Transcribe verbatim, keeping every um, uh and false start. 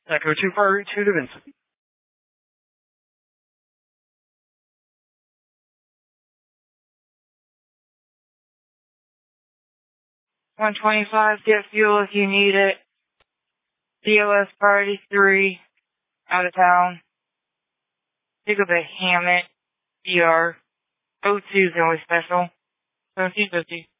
Echo two four two to Vincent. one twenty-five, get fuel if you need it. D O S Priority three, out of town. Pick up a Hammett, B R. O two is the only special. seventeen fifty.